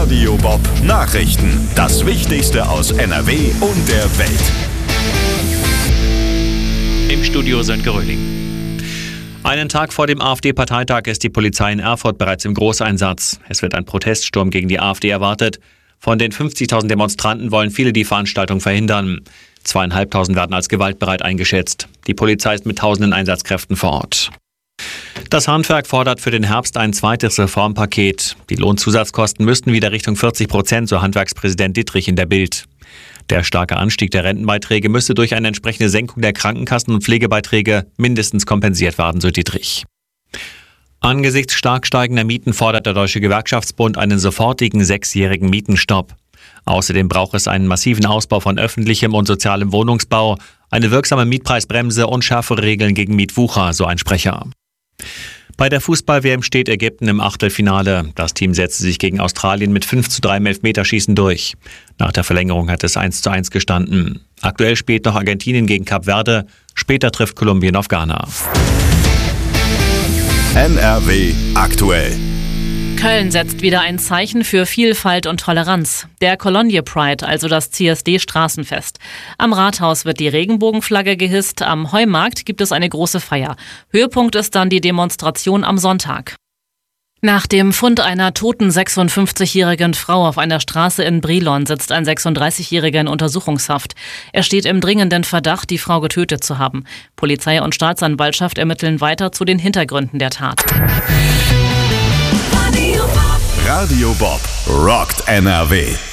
Radio Bob Nachrichten. Das Wichtigste aus NRW und der Welt. Im Studio Sönke Röhling. Einen Tag vor dem AfD-Parteitag ist die Polizei in Erfurt bereits im Großeinsatz. Es wird ein Proteststurm gegen die AfD erwartet. Von den 50.000 Demonstranten wollen viele die Veranstaltung verhindern. 2.500 werden als gewaltbereit eingeschätzt. Die Polizei ist mit tausenden Einsatzkräften vor Ort. Das Handwerk fordert für den Herbst ein zweites Reformpaket. Die Lohnzusatzkosten müssten wieder Richtung 40%, so Handwerkspräsident Dittrich in der Bild. Der starke Anstieg der Rentenbeiträge müsse durch eine entsprechende Senkung der Krankenkassen- und Pflegebeiträge mindestens kompensiert werden, so Dittrich. Angesichts stark steigender Mieten fordert der Deutsche Gewerkschaftsbund einen sofortigen 6-jährigen Mietenstopp. Außerdem braucht es einen massiven Ausbau von öffentlichem und sozialem Wohnungsbau, eine wirksame Mietpreisbremse und schärfere Regeln gegen Mietwucher, so ein Sprecher. Bei der Fußball-WM steht Ägypten im Achtelfinale. Das Team setzte sich gegen Australien mit 5:3 im Elfmeterschießen durch. Nach der Verlängerung hat es 1:1 gestanden. Aktuell spielt noch Argentinien gegen Kap Verde. Später trifft Kolumbien auf Ghana. NRW aktuell. Köln setzt wieder ein Zeichen für Vielfalt und Toleranz. Der Cologne Pride, also das CSD-Straßenfest. Am Rathaus wird die Regenbogenflagge gehisst, am Heumarkt gibt es eine große Feier. Höhepunkt ist dann die Demonstration am Sonntag. Nach dem Fund einer toten 56-jährigen Frau auf einer Straße in Brilon sitzt ein 36-Jähriger in Untersuchungshaft. Er steht im dringenden Verdacht, die Frau getötet zu haben. Polizei und Staatsanwaltschaft ermitteln weiter zu den Hintergründen der Tat. Radio Bob rockt NRW.